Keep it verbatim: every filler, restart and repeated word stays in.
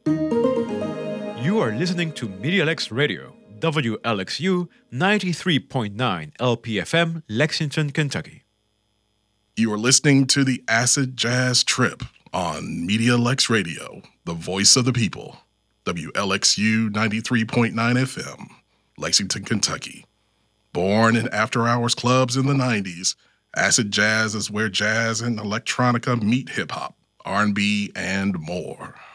You are listening to MediaLex Radio, W L X U ninety-three point nine L P F M, Lexington, Kentucky. You are listening to the Acid Jazz Trip on MediaLex Radio, the voice of the people, W L X U ninety-three point nine F M, Lexington, Kentucky. Born in after-hours clubs in the nineties, acid jazz is where jazz and electronica meet hip-hop, R and B, and more.